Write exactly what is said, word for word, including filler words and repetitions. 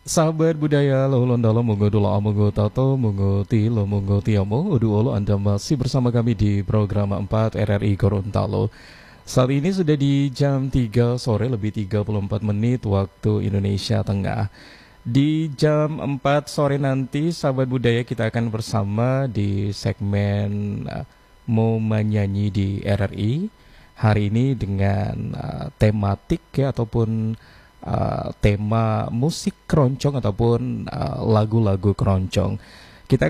Sahabat budaya Laulon Dalam Monggo Dula Monggo Tato Monggo Tilo Monggo Tiamo Udu Olo, Anda masih bersama kami di program empat R R I Gorontalo. Saat ini sudah di jam tiga sore lebih tiga puluh empat menit waktu Indonesia Tengah. Di jam empat sore nanti sahabat budaya kita akan bersama di segmen uh, Mau Menyanyi di R R I. Hari ini dengan uh, tematik ya ataupun uh, tema musik keroncong ataupun uh, lagu-lagu keroncong.